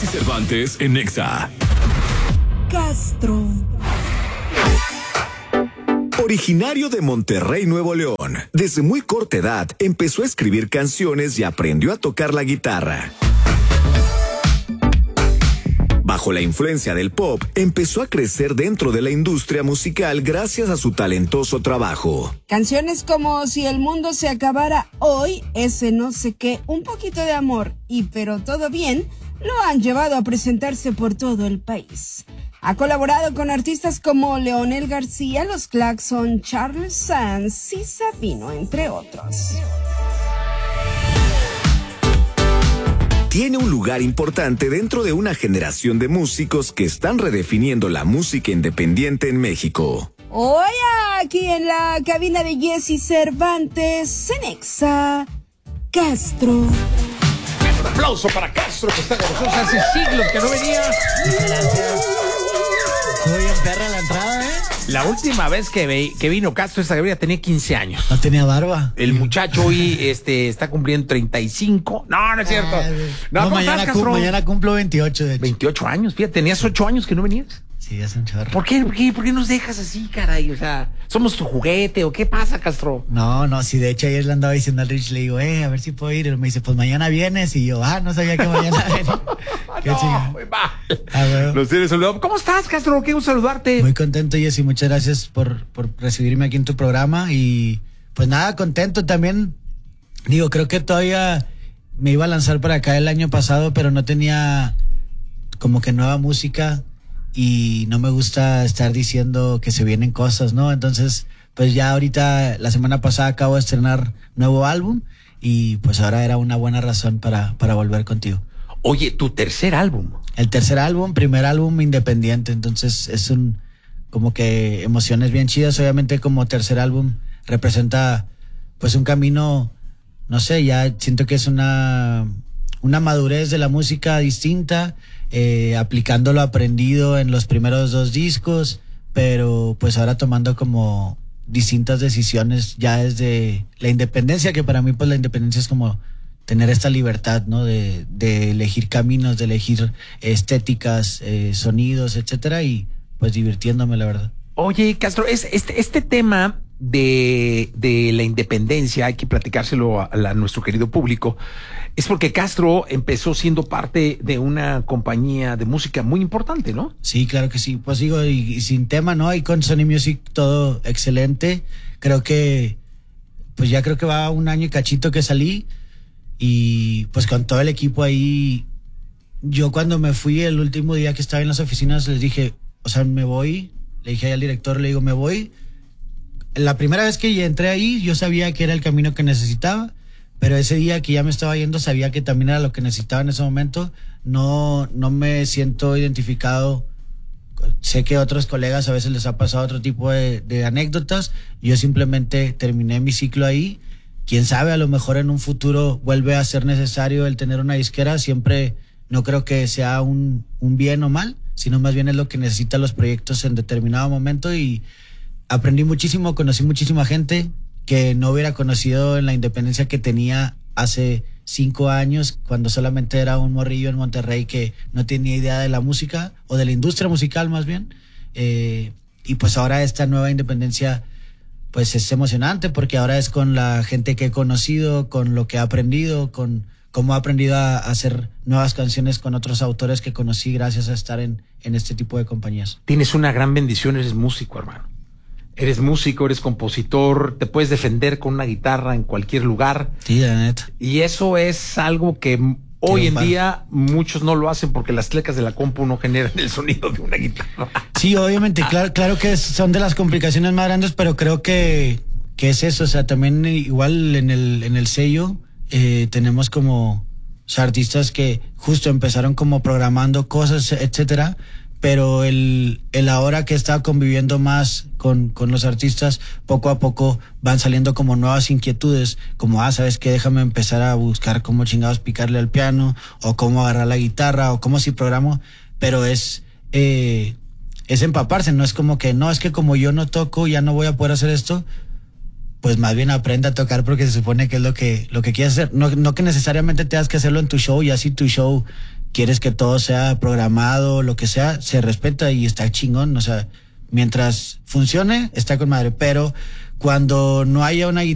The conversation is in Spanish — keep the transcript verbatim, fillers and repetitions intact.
Cervantes en Nexa. Castro. Originario de Monterrey, Nuevo León, desde muy corta edad empezó a escribir canciones y aprendió a tocar la guitarra. Bajo la influencia del pop, empezó a crecer dentro de la industria musical gracias a su talentoso trabajo. Canciones como Si el mundo se acabara hoy, ese no sé qué, Un poquito de amor y Pero todo bien, lo han llevado a presentarse por todo el país. Ha colaborado con artistas como Leonel García, Los Claxon, Charles Sanz y Sabino, entre otros. Tiene un lugar importante dentro de una generación de músicos que están redefiniendo la música independiente en México. Hoy aquí en la cabina de Jesse Cervantes, en Nexa, Castro. Un aplauso para Castro, que está con nosotros hace siglos que no venía. Gracias. Muy en perra la entrada, ¿eh? La última vez que, ve, que vino Castro, esta cabrera tenía quince años. No tenía barba. El muchacho hoy este, está cumpliendo treinta y cinco. No, no es cierto. Ah, no, no, mañana, estás, cum, mañana cumplo veintiocho, de hecho. veintiocho años, fíjate, tenías ocho años que no venías. Sí, hace un chorro. ¿Por qué, por qué, por qué nos dejas así, caray? O sea, ¿somos tu juguete o qué pasa, Castro? No, no, sí, de hecho ayer le andaba diciendo al Rich, le digo, eh, a ver si puedo ir. Y me dice, pues mañana vienes. Y yo, ah, no sabía que mañana venía. Qué no, muy mal. Ah, bueno. Los tienes saludado. ¿Cómo estás, Castro? Qué gusto saludarte. Muy contento, Jessy, muchas gracias por, por recibirme aquí en tu programa. Y pues nada, contento también. Digo, creo que todavía me iba a lanzar para acá el año pasado, pero no tenía como que nueva música. Y no me gusta estar diciendo que se vienen cosas, ¿no? Entonces, pues ya ahorita, la semana pasada acabo de estrenar nuevo álbum y pues ahora era una buena razón para, para volver contigo. Oye, tu tercer álbum. El tercer álbum, primer álbum independiente, entonces es un, como que emociones bien chidas. Obviamente como tercer álbum representa pues un camino, no sé, ya siento que es una, una madurez de la música distinta. Eh, aplicando lo aprendido en los primeros dos discos, pero pues ahora tomando como distintas decisiones ya desde la independencia, que para mí pues la independencia es como tener esta libertad, ¿no? De, de elegir caminos, de elegir estéticas, eh, sonidos, etcétera, y pues divirtiéndome, la verdad. Oye, Castro, es, este, este tema de, de la independencia, hay que platicárselo a, a nuestro querido público, es porque Castro empezó siendo parte de una compañía de música muy importante, ¿no? Sí, claro que sí. Pues digo, y, y sin tema, ¿no? Y con Sony Music todo excelente. Creo que, pues ya creo que va un año y cachito que salí. Y pues con todo el equipo ahí, yo cuando me fui el último día que estaba en las oficinas, les dije, o sea, me voy. Le dije al director, le digo, me voy. La primera vez que entré ahí, yo sabía que era el camino que necesitaba. Pero ese día que ya me estaba yendo, sabía que también era lo que necesitaba en ese momento. No, no me siento identificado. Sé que a otros colegas a veces les ha pasado otro tipo de, de anécdotas. Yo simplemente terminé mi ciclo ahí. Quién sabe, a lo mejor en un futuro vuelve a ser necesario el tener una disquera. Siempre no creo que sea un, un bien o mal, sino más bien es lo que necesitan los proyectos en determinado momento. Y aprendí muchísimo, conocí muchísima gente que no hubiera conocido en la independencia que tenía hace cinco años, cuando solamente era un morrillo en Monterrey que no tenía idea de la música, o de la industria musical más bien. Eh, y pues ahora esta nueva independencia pues es emocionante, porque ahora es con la gente que he conocido, con lo que he aprendido, con cómo he aprendido a hacer nuevas canciones con otros autores que conocí gracias a estar en, en este tipo de compañías. Tienes una gran bendición, eres músico, hermano. Eres músico, eres compositor, te puedes defender con una guitarra en cualquier lugar. Sí, la neta. Y eso es algo que hoy en día muchos no lo hacen porque las teclas de la compu no generan el sonido de una guitarra. Sí, obviamente, claro, claro que son de las complicaciones más grandes, pero creo que, que es eso. O sea, también igual en el, en el sello eh, tenemos como, o sea, artistas que justo empezaron como programando cosas, etcétera. Pero el, el ahora que está conviviendo más con, con los artistas, poco a poco van saliendo como nuevas inquietudes, como, ah, ¿sabes qué? Déjame empezar a buscar cómo chingados picarle al piano, o cómo agarrar la guitarra, o cómo si programo, pero es, eh, es empaparse, no es como que, no, es que como yo no toco, ya no voy a poder hacer esto, pues más bien aprende a tocar porque se supone que es lo que, lo que quieres hacer. No, no que necesariamente tengas que hacerlo en tu show, y así tu show quieres que todo sea programado, lo que sea, se respeta y está chingón. O sea, mientras funcione, está con madre. Pero cuando no haya una